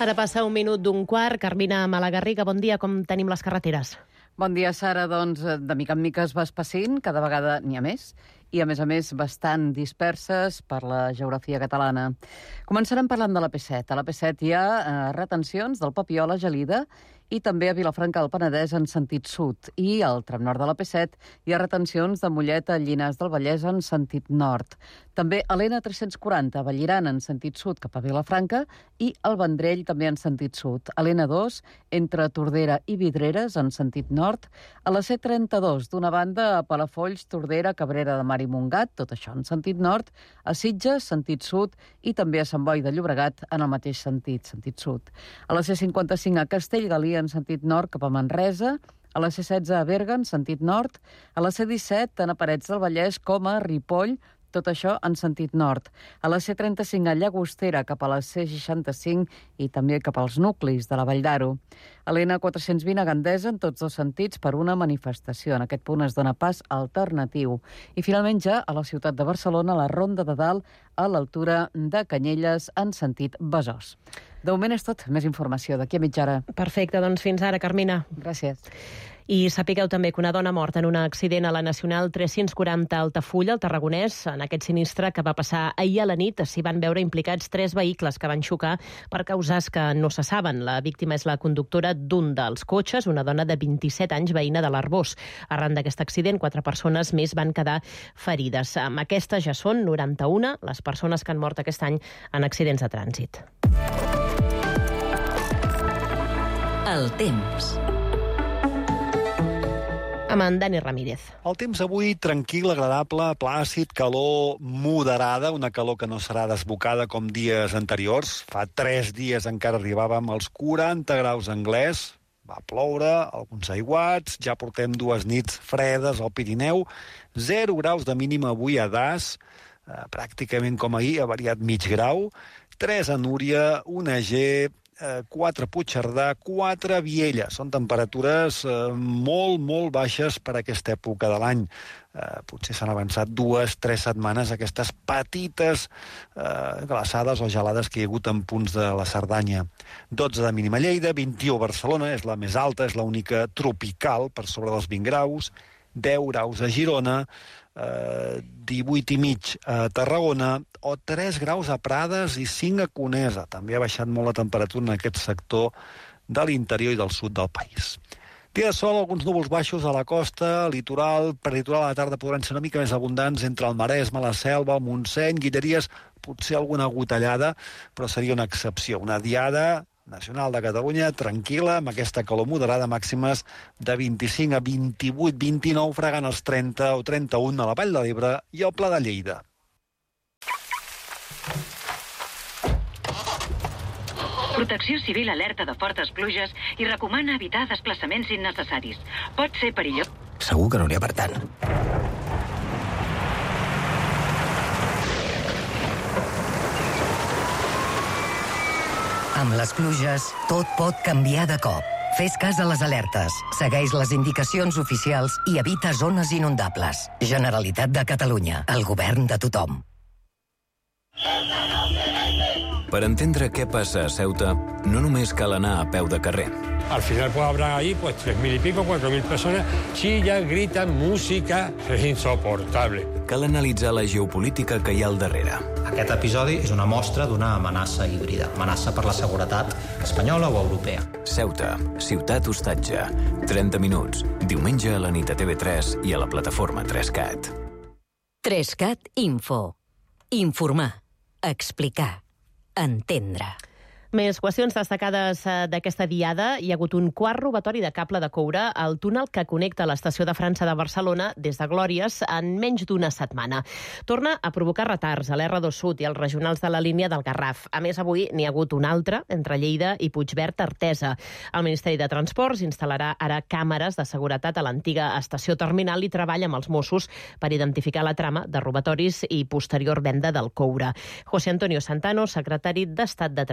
Ara passa 1 minut d'un quart. Carmina Malagarriga, bon dia. Com tenim les carreteres? Bon dia, Sara. Doncs de mica en mica es va espessint, cada vegada n'hi ha més, i a més bastant disperses per la geografia catalana. Començarem parlant de la P7. A la P7 hi ha retencions del Papiol a Gelida i també a Vilafranca del Penedès en sentit sud. I al tram nord de la P7 hi ha retencions de Mollet a Llinars del Vallès en sentit nord. També a l'N340 a Vallirana en sentit sud cap a Vilafranca i al Vendrell també en sentit sud. A l'N2 entre Tordera i Vidreres en sentit nord. A la C32 d'una banda a Palafolls, Tordera, Cabrera de Mar i Montgat, tot això en sentit nord. A Sitges, sentit sud, i també a Sant Boi de Llobregat en el mateix sentit sud. A la C55 a Castellgalí en sentit nord cap a Manresa, a la C16 a Berga en sentit nord, a la C17 tant a Parets del Vallès com a Ripoll, tot això en sentit nord. A la C35 a Llagostera cap a la C65 i també cap als nuclis de la Vall d'Aro. A l'N420 a Gandesa en tots dos sentits per una manifestació. En aquest punt es dona pas alternatiu. I finalment ja a la ciutat de Barcelona, la Ronda de Dalt a l'altura de Canyelles en sentit Besòs. De moment és tot. Més informació d'aquí a mitja hora. Perfecte, doncs fins ara, Carmina. Gràcies. I sapigueu també que una dona morta en un accident a la Nacional 340 a Altafulla, al Tarragonès. En aquest sinistre que va passar ahir a la nit s'hi van veure implicats 3 vehicles que van xocar per causes que no se saben. La víctima és la conductora d'un dels cotxes, una dona de 27 anys, veïna de l'Arbós. Arran d'aquest accident, 4 persones més van quedar ferides. Amb aquestes ja són 91 les persones que han mort aquest any en accidents de trànsit. El temps. Amb en Dani Ramírez. El temps avui tranquil, agradable, plàcid, calor moderada, una calor que no serà desbocada com dies anteriors. Fa 3 dies encara arribàvem als 40 graus anglès, va ploure, alguns aiguats, ja portem 2 nits fredes al Pirineu, 0 graus de mínima avui a Das, pràcticament com ahir, ha variat mig grau, 3 a Núria, 1 a Ger, 4 a Puigcerdà, 4 a Viella. Són temperatures molt baixes per a aquesta època de l'any. Potser s'han avançat 2-3 setmanes aquestes petites glaçades o gelades que hi ha hagut en punts de la Cerdanya. 12 de mínima a Lleida, 21 a Barcelona, és la més alta, és l'única tropical per sobre dels 20 graus, 10 graus a Girona, 18 i mig a Tarragona o 3 graus a Prades i 5 a Conesa. També ha baixat molt la temperatura en aquest sector de l'interior i del sud del país. Dia de sol, alguns núvols baixos a la costa, litoral, prelitoral a la tarda podran ser una mica més abundants entre el Maresme, la Selva, el Montseny, Guilleries, potser alguna gotellada, però seria una excepció. Una diada nacional de Catalunya, tranquil·la, amb aquesta calor moderada, màximes de 25 a 28, 29, fregant els 30 o 31 a la Vall de l'Ebre i al Pla de Lleida. Protecció Civil alerta de fortes pluges i recomana evitar desplaçaments innecessaris. Pot ser perillós. Segur que no n'hi ha per tant. Amb les pluges, tot pot canviar de cop. Fes cas a les alertes, segueix les indicacions oficials i evita zones inundables. Generalitat de Catalunya, el govern de tothom. Per entendre què passa a Ceuta, no només cal anar a peu de carrer. Al final pues habrá ahí 3.000 y pico, 4.000 personas, chillan, gritan, música, es insoportable. Cal analitzar la geopolítica que hi ha al darrere. Aquest episodi és una mostra d'una amenaça híbrida, amenaça per la seguretat espanyola o europea. Ceuta, ciutat hostatge, 30 minuts, diumenge a la nit a TV3 i a la plataforma 3CAT. 3CAT Info. Informar, explicar, entendre. Més qüestions destacades d'aquesta diada. Hi ha hagut un quart robatori de cable de coure al túnel que connecta l'estació de França de Barcelona des de Glòries en menys d'una setmana. Torna a provocar retards a l'R2 Sud i als regionals de la línia del Garraf. A més, avui n'hi ha hagut un altre entre Lleida i Puigverd-Artesa. El Ministeri de Transports instal·larà ara càmeres de seguretat a l'antiga estació terminal i treballa amb els Mossos per identificar la trama de robatoris i posterior venda del coure. José Antonio Santano, secretari d'Estat de Transports.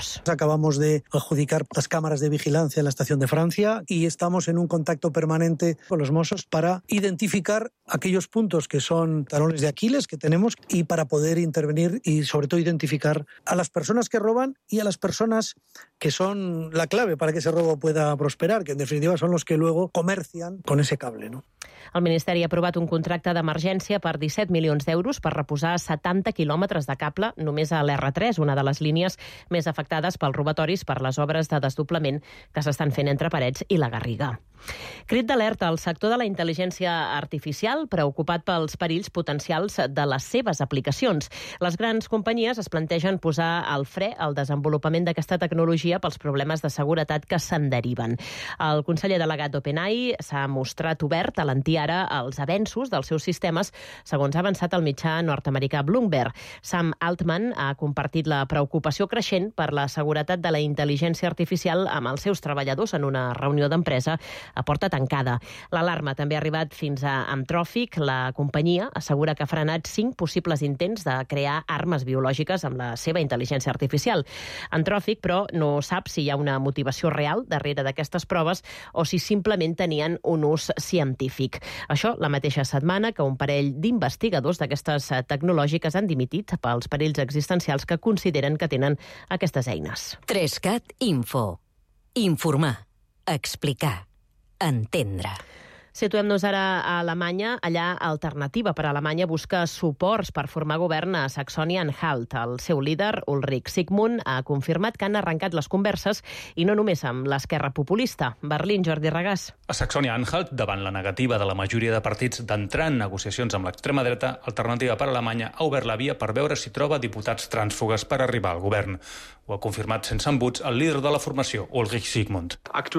Reus. Acabamos de adjudicar las cámaras de vigilancia en la estación de Francia y estamos en un contacto permanente con los Mossos para identificar aquellos puntos que son talones de Aquiles que tenemos y para poder intervenir y sobre todo identificar a las personas que roban y a las personas que son la clave para que ese robo pueda prosperar, que en definitiva son los que luego comercian con ese cable, ¿no? El Ministeri ha aprovat un contracte d'emergència per 17 milions d'euros per reposar 70 quilòmetres de cable només a l'R3, una de les línies més afectades pels robatoris per les obres de desdoblament que s'estan fent entre Parets i la Garriga. Crit d'alerta al sector de la intel·ligència artificial, preocupat pels perills potencials de les seves aplicacions. Les grans companyies es plantegen posar el fre al desenvolupament d'aquesta tecnologia pels problemes de seguretat que se'n deriven. El conseller delegat d'OpenAI s'ha mostrat obert a lentir ara els avenços dels seus sistemes, segons ha avançat el mitjà nord-americà Bloomberg. Sam Altman ha compartit la preocupació creixent per la seguretat de la intel·ligència artificial amb els seus treballadors en una reunió d'empresa a porta tancada. L'alarma també ha arribat fins a Anthropic. La companyia assegura que ha frenat 5 possibles intents de crear armes biològiques amb la seva intel·ligència artificial. Anthropic, però, no sap si hi ha una motivació real darrere d'aquestes proves o si simplement tenien un ús científic. Això la mateixa setmana que un parell d'investigadors d'aquestes tecnològiques han dimitit pels perills existencials que consideren que tenen aquestes eines. 3CAT Info. Informar. Explicar. Entendre. Situem-nos ara a Alemanya. Allà, Alternativa per Alemanya busca suports per formar govern a Saxònia-Anhalt. El seu líder, Ulrich Sigmund, ha confirmat que han arrencat les converses i no només amb l'esquerra populista. Berlín, Jordi Regàs. A Saxònia-Anhalt, davant la negativa de la majoria de partits d'entrar en negociacions amb l'extrema dreta, Alternativa per Alemanya ha obert la via per veure si troba diputats trànsfugues per arribar al govern. Ho ha confirmat sense embuts el líder de la formació, Ulrich Sigmund.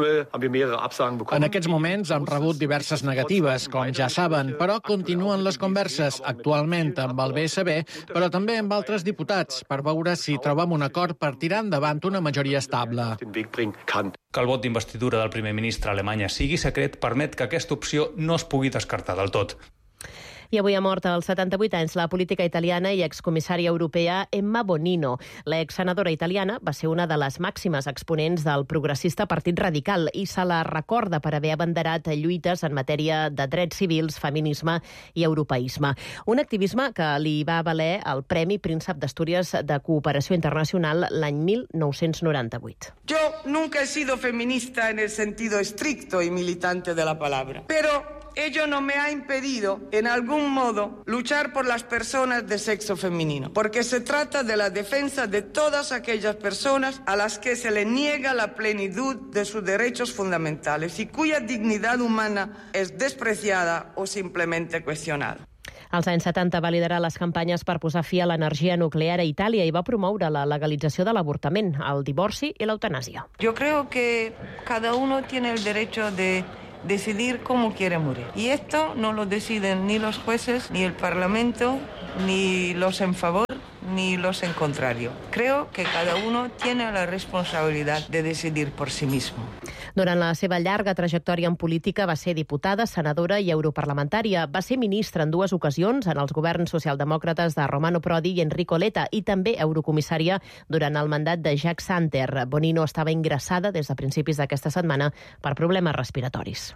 En aquests moments hem rebut diverses negatives, com ja saben, però continuen les converses actualment amb el BSB, però també amb altres diputats, per veure si trobem un acord per tirar endavant una majoria estable. Que el vot d'investidura del primer ministre a Alemanya sigui secret permet que aquesta opció no es pugui descartar del tot. I avui ha mort als 78 anys la política italiana i excomissària europea Emma Bonino. L'exsenadora italiana va ser una de les màximes exponents del progressista Partit Radical i se la recorda per haver abanderat lluites en matèria de drets civils, feminisme i europeisme. Un activisme que li va valer el Premi Príncep d'Astúries de Cooperació Internacional l'any 1998. Yo nunca he sido feminista en el sentido estricto y militante de la palabra, pero ello no me ha impedido, en algún modo, luchar por las personas de sexo femenino, porque se trata de la defensa de todas aquellas personas a las que se le niega la plenitud de sus derechos fundamentales y cuya dignidad humana es despreciada o simplemente cuestionada. Als anys 70 va liderar les campanyes per posar fi a l'energia nuclear a Itàlia i va promoure la legalització de l'avortament, el divorci i l'eutanàsia. Yo creo que cada uno tiene el derecho de decidir cómo quiere morir. Y esto no lo deciden ni los jueces, ni el Parlamento, ni los en favor, ni los en contrario. Creo que cada uno tiene la responsabilidad de decidir por sí mismo. Durant la seva llarga trajectòria en política va ser diputada, senadora i europarlamentària. Va ser ministra en 2 ocasions en els governs socialdemòcrates de Romano Prodi i Enrico Letta i també eurocomissària durant el mandat de Jacques Santer. Bonino estava ingressada des de principis d'aquesta setmana per problemes respiratoris.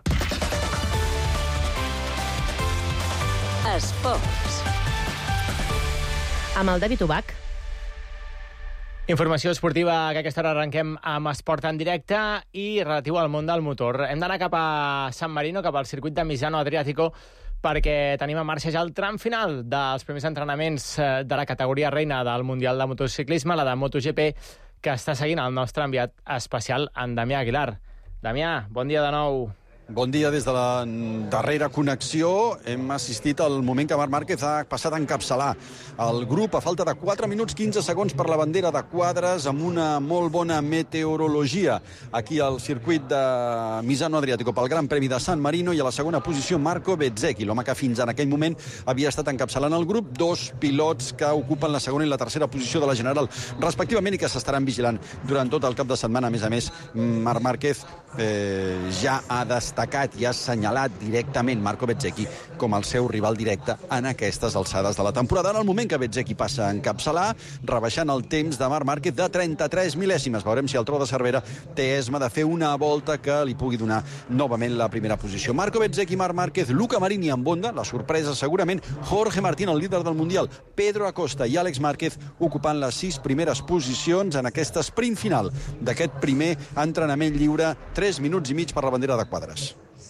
Esports. Amb el David Ubach. Informació esportiva que a aquesta hora arrenquem amb esport en directe i relatiu al món del motor. Hem d'anar cap a San Marino, cap al circuit de Misano Adriático, perquè tenim en marxa ja el tram final dels primers entrenaments de la categoria reina del Mundial de Motociclisme, la de MotoGP, que està seguint el nostre enviat especial, en Damià Aguilar. Damià, bon dia de nou. Bon dia des de la darrera connexió. Hem assistit al moment que Marc Márquez ha passat a encapçalar el grup a falta de 4 minuts 15 segons per la bandera de quadres, amb una molt bona meteorologia aquí al circuit de Misano Adriático pel Gran Premi de San Marino, i a la segona posició Marco Bezzecchi, l'home que fins en aquell moment havia estat encapçalant el grup, 2 pilots que ocupen la segona i la tercera posició de la general respectivament i que s'estaran vigilant durant tot el cap de setmana. A més, Marc Márquez ja ha d'estar destacat i ha assenyalat directament Marco Bezzecchi com el seu rival directe en aquestes alçades de la temporada. En el moment que Bezzecchi passa a encapçalar, rebaixant el temps de Marc Márquez de 33 mil·lèsimes. Veurem si el tro de Cervera té esma de fer una volta que li pugui donar novament la primera posició. Marco Bezzecchi, Marc Márquez, Luca Marini en bonda, la sorpresa segurament, Jorge Martín, el líder del Mundial, Pedro Acosta i Àlex Márquez ocupant les 6 primeres posicions en aquest sprint final d'aquest primer entrenament lliure, 3 minuts i mig per la bandera de quadres.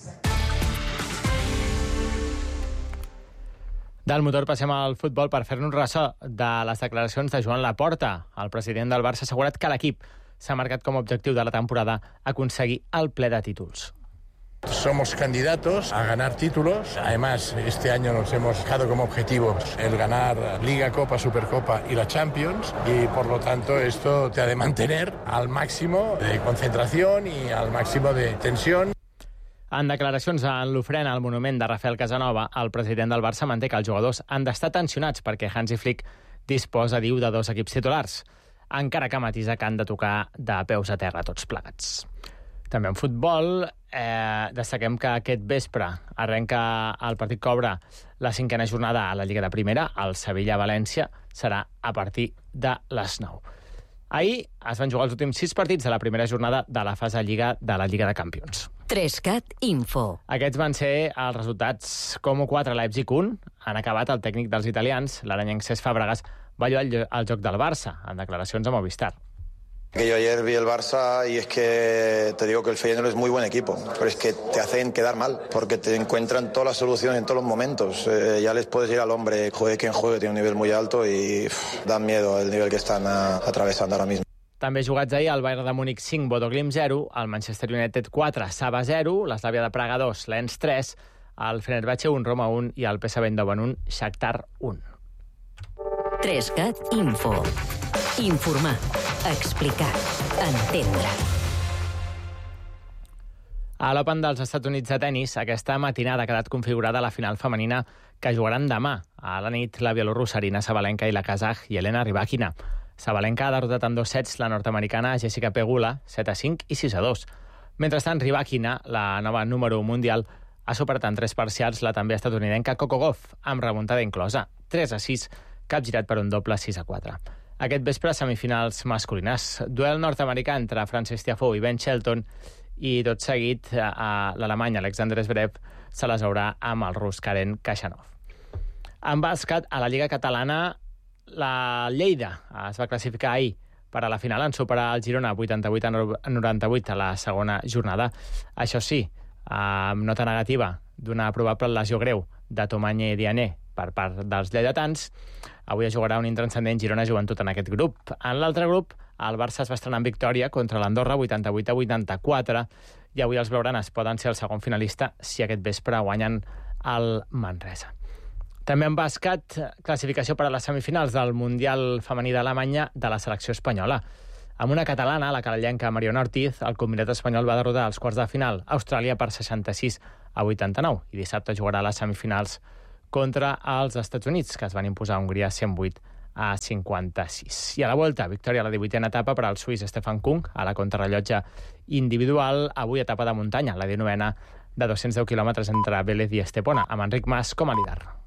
Del motor passem al futbol per fer-nos ressò de les declaracions de Joan Laporta. El president del Barça ha assegurat que l'equip s'ha marcat com a objectiu de la temporada aconseguir el ple de títols. Somos candidatos a ganar títulos. Además, este año nos hemos fijado como objetivo el ganar Liga, Copa, Supercopa y la Champions. Y, por lo tanto, esto te ha de mantener al máximo de concentración y al máximo de tensión. En declaracions en l'ofrena al monument de Rafael Casanova, el president del Barça manté que els jugadors han d'estar tensionats perquè Hansi Flick disposa, diu, de 2 equips titulars, encara que matisa que han de tocar de peus a terra tots plegats. També en futbol, destaquem que aquest vespre arrenca el partit que obre la 5a jornada a la Lliga de Primera, el Sevilla-València, serà a partir de les 9. Ahir es van jugar els últims 6 partits de la primera jornada de la fase Lliga de la Lliga de Campions. 3CAT Info. Aquests van ser els resultats: Como 4, Leipzig 1. Han acabat el tècnic dels italians, l'aranyenc Cesc Fàbregas, va lloar el joc del Barça, en declaracions a Movistar. Que yo ayer vi el Barça y es que te digo que el Feyenoord es muy buen equipo, pero es que te hacen quedar mal, porque te encuentran todas las soluciones en todos los momentos. Ya les puedes ir al hombre, juegue quien juegue, tiene un nivel muy alto y dan miedo el nivel que están atravesando ahora mismo. També jugats ahir el Bayern de Múnich 5, Bodo Glimt 0, el Manchester United 4, Saba 0, l'Slavia de Praga 2, Lens 3, el Fenerbahce 1, Roma 1 i el PSV Eindhoven 1, Shakhtar 1. 3CAT Info. Informar, explicar, entendre. A l'Open dels Estats Units de tennis, aquesta matinada ha quedat configurada la final femenina que jugaran demà. A la nit, la bielorrussa Arina Sabalenka i la kazaj Yelena Rybakina. Sabalenka ha derrotat en 2 sets la nord-americana Jessica Pegula, 7-5 i 6-2. Mentrestant, Rybakina, la nova número 1 mundial, ha superat en 3 parcials la també estatunidenca Coco Gauff, amb remuntada inclosa, 3-6, capgirat per un doble 6-4. Aquest vespre, semifinals masculines. Duel nord-americà entre Frances Tiafoe i Ben Shelton, i tot seguit l'alemany Alexander Zverev se les haurà amb el rus Karen Khachanov. En bàsquet, a la Lliga Catalana, la Lleida es va classificar ahir per a la final en superar el Girona 88-98 a la segona jornada. Això sí, amb nota negativa d'una probable lesió greu de Tomanye Diané per part dels lleidatans. Avui es jugarà un intranscendent Girona Joventut en aquest grup. En l'altre grup, el Barça es va estrenar en victòria contra l'Andorra 88-84 i avui els blaugranes poden ser el segon finalista si aquest vespre guanyen el Manresa. També en bàsquet, classificació per a les semifinals del Mundial femení d'Alemanya de la selecció espanyola. Amb una catalana, la carallenca Mariona Ortiz, el combinat espanyol va derrotar als quarts de final Austràlia per 66-89 i dissabte jugarà a les semifinals contra els Estats Units, que es van imposar a Hongria 108-56. I a la volta, victòria a la 18a etapa per al suís Stefan Kung a la contrarrellotge individual, avui etapa de muntanya, la 19a de 210 quilòmetres entre Vélez i Estepona, amb Enric Mas com a líder.